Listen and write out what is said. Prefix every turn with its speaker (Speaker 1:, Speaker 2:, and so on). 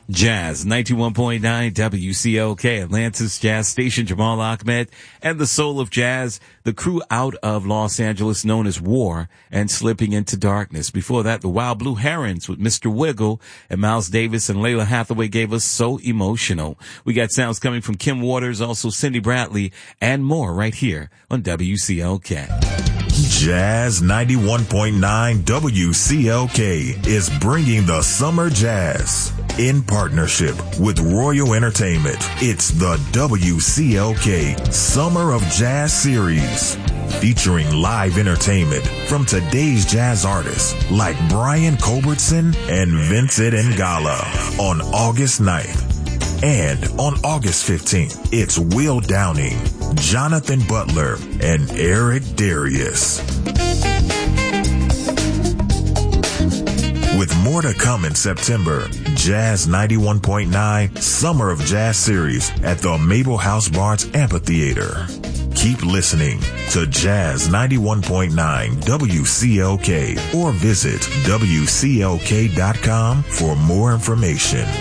Speaker 1: Jazz 91.9 WCLK, Atlantis Jazz Station. Jamal Ahmed and the Soul of Jazz, the crew out of Los Angeles known as War and Slipping into Darkness. Before that, the Wild Blue Herons with Mr. Wiggle, and Miles Davis and Layla Hathaway gave us So Emotional. We got sounds coming from Kim Waters, also Cindy Bradley, and more right here on WCLK.
Speaker 2: Jazz 91.9 WCLK is bringing the Summer Jazz in partnership with Royal Entertainment. It's the WCLK Summer of Jazz Series, featuring live entertainment from today's jazz artists like Brian Culbertson and Vincent Ngala on August 9th. And on August 15th, it's Will Downing, Jonathan Butler, and Eric Darius. With more to come in September, Jazz 91.9 Summer of Jazz Series at the Mabel House Barnes Amphitheater. Keep listening to Jazz 91.9 WCLK or visit WCLK.com for more information.